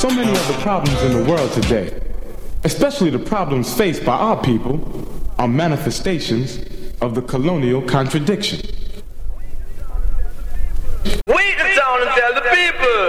So many of the problems in the world today, especially the problems faced by our people, are manifestations of the colonial contradiction. We the town and tell the people.